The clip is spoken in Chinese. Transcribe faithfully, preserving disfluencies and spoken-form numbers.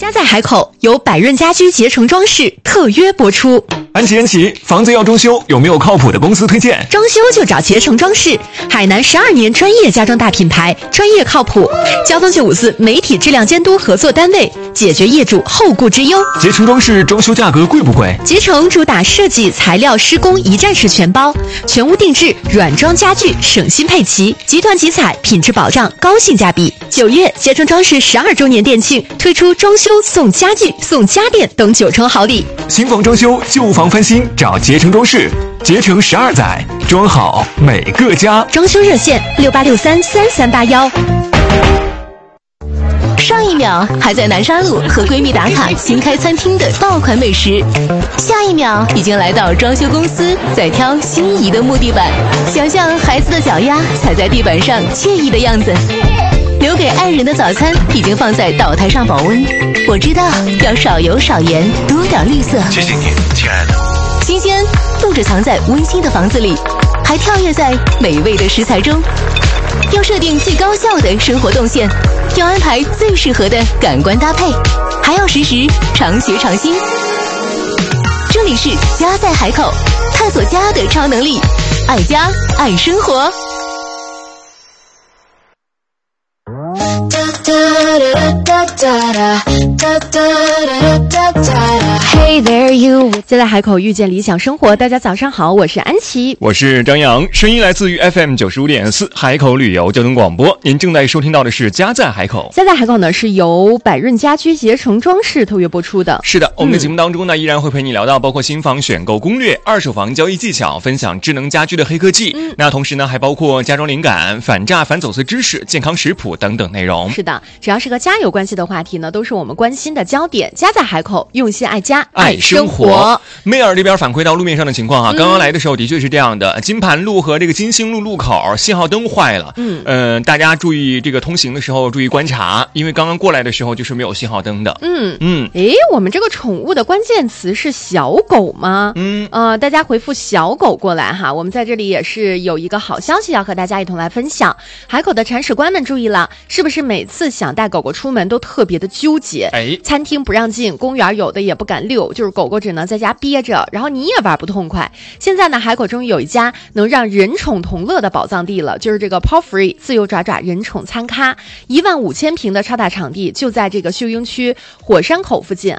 家在海口，由百润家居捷成装饰特约播出。 安琪安琪，房子要装修，有没有靠谱的公司推荐？ 装修就找捷成装饰，海南十二年专业家装大品牌，专业靠谱。交通九五四媒体质量监督合作单位，解决业主后顾之忧。 捷成装饰装修价格贵不贵？ 捷成主打设计、材料、施工一站式全包，全屋定制，软装家具省心配齐，集团集采，品质保障，高性价比。九月，捷成装饰十二周年店庆，推出装修送家具、送家电等九成好礼。 新房装修、旧房翻新，找捷成装饰。捷成十二载，装好每个家。 装修热线六八六三三三八幺。 上一秒还在南沙路和闺蜜打卡新开餐厅的爆款美食，下一秒已经来到装修公司在挑心仪的木地板，想象孩子的脚丫踩在地板上惬意的样子。留给爱人的早餐已经放在岛台上保温，我知道要少油少盐，多点绿色。 谢谢你，亲爱的。 新鲜不止藏在温馨的房子里，还跳跃在美味的食材中。要设定最高效的生活动线，要安排最适合的感官搭配，还要时时常学常新。这里是家在海口，探索家的超能力，爱家爱生活。 Hey there you， 家在海口遇见理想生活。大家早上好，我是安琪， 我是张扬，声音来自于 F M 九十五点四海口旅游交通广播。您正在收听到的是家在海口。 家在海口呢是由百润家居捷成装饰特约播出的。 是的，我们的节目当中呢、嗯、依然会陪你聊到包括新房选购攻略、二手房交易技巧，分享智能家居的黑科技、嗯、那同时呢还包括家装灵感、反诈反走私知识、健康食谱等等内容。 是的，只要是和家有关系的话题呢都是我们关心的焦点。家在海口，用心爱家爱生活。梅尔这边反馈到路面上的情况啊，嗯、刚刚来的时候的确是这样的，金盘路和这个金星路路口信号灯坏了。嗯，呃，大家注意这个通行的时候注意观察，因为刚刚过来的时候就是没有信号灯的。 嗯嗯，诶，我们这个宠物的关键词是小狗吗？嗯，呃，大家回复小狗过来哈。我们在这里也是有一个好消息要和大家一同来分享。海口的铲屎官们注意了，是不是每次想带狗狗出门都特别的纠结？哎，餐厅不让进，公园有的也不敢遛，就是狗狗只能在家憋着，然后你也玩不痛快。现在呢，海口终于有一家能让人宠同乐的宝藏地了，就是这个 Paw Free 自由爪爪人宠餐咖，一万五千平的超大场地就在这个秀英区火山口附近